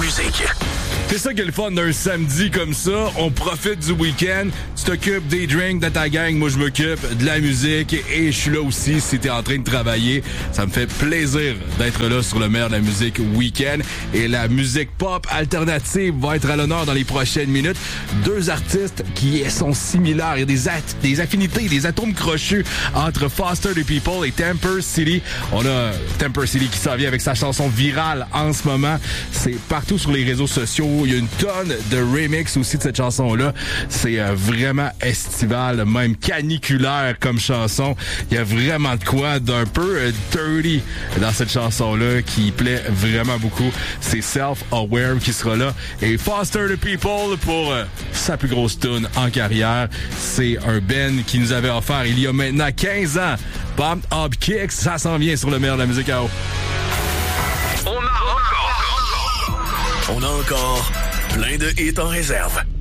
musique. C'est ça qui est le fun d'un samedi comme ça. On profite du week-end. Tu t'occupes des drinks de ta gang. Moi, je m'occupe de la musique. Et je suis là aussi si t'es en train de travailler. Ça me fait plaisir d'être là sur le meilleur de la musique week-end. Et la musique pop alternative va être à l'honneur dans les prochaines minutes. Deux artistes qui sont similaires. Il y a des affinités, des atomes crochus entre Foster the People et Temper City. On a Temper City qui s'en vient avec sa chanson virale en ce moment. C'est partout sur les réseaux sociaux. Il y a une tonne de remix aussi de cette chanson-là. C'est vraiment estival, même caniculaire comme chanson. Il y a vraiment de quoi d'un peu dirty dans cette chanson-là qui plaît vraiment beaucoup. C'est Self-Aware qui sera là. Et Foster the People pour sa plus grosse tune en carrière. C'est un Ben qui nous avait offert il y a maintenant 15 ans. Pumped Up Kicks, ça s'en vient sur le meilleur de la musique à eau. On a encore plein de hits en réserve.